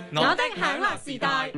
我的享樂時代。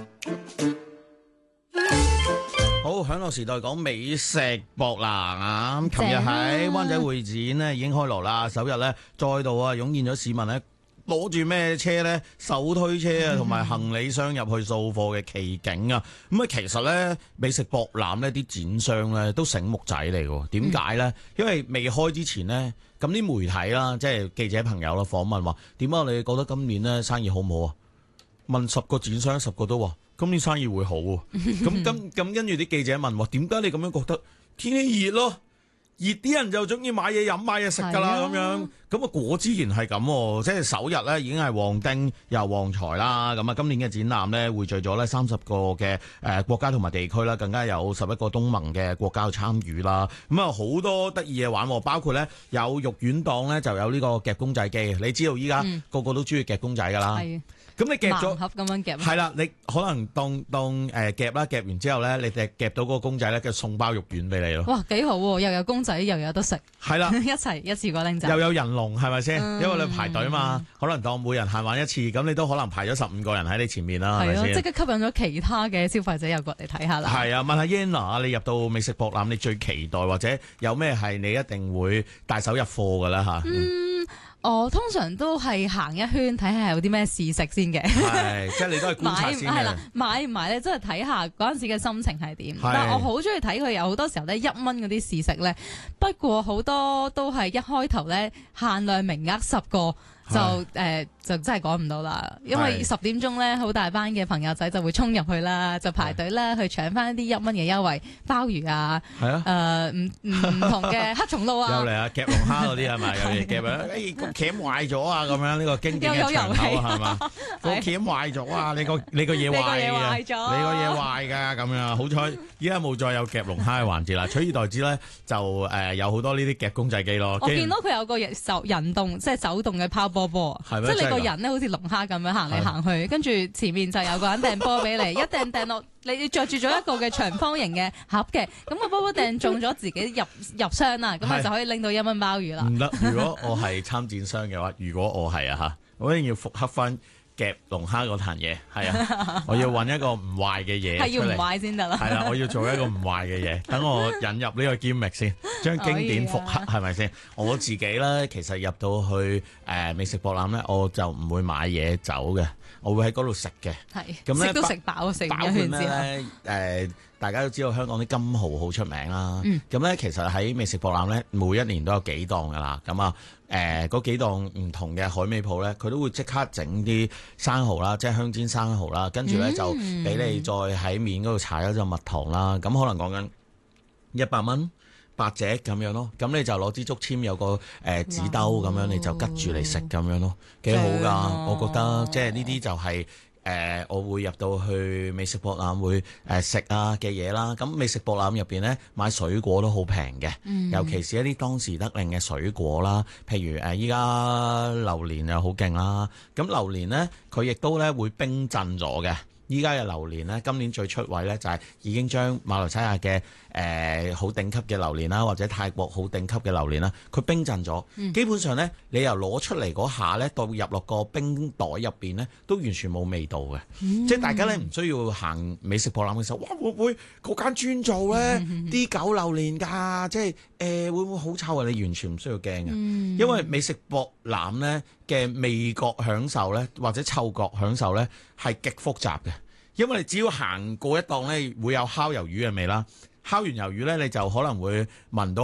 好，享樂時代講美食博覽啊！咁琴日喺灣仔會展呢已經開鑼啦，首日呢再度啊湧現咗市民呢攞住咩車呢？手推車啊，同埋行李箱入去掃貨嘅奇景啊！咁啊，其實呢美食博覽呢啲展商呢都醒目仔嚟嘅，點解呢？因為未開之前呢，咁啲媒體啦，即係記者朋友啦，訪問話點啊？你覺得今年呢生意好唔好啊？問10個展商，10個都話今年生意會好喎。咁跟住啲記者問話，點解你咁樣覺得？天氣熱咯，熱啲人就中意買嘢飲、買嘢食㗎啦，咁樣。咁啊果之然係咁，即係首日咧已經係旺丁又旺財啦。咁啊今年嘅展覽咧匯聚咗咧30個嘅國家同埋地區啦，更加有11個東盟嘅國家參與啦。咁啊好多得意嘢玩，包括咧有肉丸檔咧就有呢個夾公仔機。你知道依家個個都中意夾公仔㗎啦。咁你夾咗盲盒咁樣夾， 係啦，你可能當夾啦，夾完之後咧，你夾到嗰個公仔咧，就送包肉丸俾你咯。 哇，幾好喎！又有公仔，又有得食， 係啦， 一次過拎走。 又有人龍，係咪先？因為你排隊嘛，可能當每人限玩一次，咁你都可能排咗15個人喺你前面啦，係咪先？ 即刻吸引咗其他嘅消費者又過嚟睇下啦。係啊，問下 Yana， 你入到美食博覽，你最期待或者有咩係你一定會帶手入貨㗎啦嚇？ 我通常都係行一圈睇下有啲咩試食先嘅， 係即係你都係觀察先嘅。 係啦，買唔買咧，真係睇下嗰陣時嘅心情係點。但係我好中意睇佢有好多時候咧1蚊嗰啲試食咧，不過好多都係一開頭咧限量名額10個。就真係講唔到啦，因為10點鐘咧，好大班嘅朋友仔就會衝入去啦，就排隊啦，去搶翻啲1蚊嘅優惠鮑魚啊，唔同嘅黑松露啊， 又嚟啊夾龍蝦嗰啲係咪？有嘢夾啊！個鉗壞咗啊！咁樣呢個經典嘅場口係嘛？個鉗壞咗啊！你個嘢壞啊！你個嘢壞㗎咁樣，好彩依家冇再有夾龍蝦嘅環節啦，取而代之咧就有好多呢啲夾公仔機咯。 我見到佢有個人動即係手動嘅拋波，即係你個人咧好似龍蝦咁樣行嚟行去，跟住前面就有個人掟波俾你，一掟落，你着住咗一個嘅長方形嘅盒嘅，咁個波掟中咗自己入箱啦，咁就可以拎到1蚊鮑魚啦。 唔得，如果我係參展商嘅話，如果我係啊我一定要復刻翻夾龍蝦嗰壇嘢，係啊，我要揾一個唔壞嘅嘢， 係要唔壞先得啦。 係啦，我要做一個唔壞嘅嘢，等我引入呢個 gimmick 先，將經典復刻係咪先？我自己咧，其實入到去美食博覽咧，我就唔會買嘢走嘅，我會喺嗰度食嘅。係咁咧， 食都食飽，食完一圈之後。 大家都知道香港啲金蠔好出名啦。咁咧，其實喺美食博覽咧，每一年都有幾檔噶啦。咁啊，嗰幾檔唔同嘅海味鋪咧，佢都會即刻整啲生蠔啦，即係香煎生蠔啦，跟住咧就俾你再喺面嗰度搽一陣蜜糖啦。咁可能講緊100蚊8隻咁樣咯。咁你就攞支竹籤有個紙兜咁樣，你就吉住嚟食咁樣咯，幾好噶。我覺得即係呢啲就係。我會入到去美食博覽會食啊嘅嘢啦，咁美食博覽入邊呢，買水果都好平嘅，尤其是一啲當時得令嘅水果啦，譬如依家榴蓮又好勁啦，咁榴蓮呢，佢亦都咧會冰鎮咗嘅。依家嘅榴蓮呢，今年最出位呢，就係已經將馬來西亞嘅好頂級嘅榴蓮啦，或者泰國好頂級嘅榴蓮啦，佢冰鎮咗，基本上呢，你由攞出嚟嗰下呢，到入落個冰袋入邊呢，都完全冇味道嘅。即係大家呢，唔需要行美食博覽嘅時候，哇會唔會嗰間專做呢啲狗榴蓮㗎？即係會唔會好臭啊？你完全唔需要驚嘅，因為美食博覽呢嘅味覺享受呢，或者嗅覺享受呢，係極複雜嘅。因為你只要行過一檔咧，會有烤魷魚嘅味啦。烤完魷魚咧，你就可能會聞到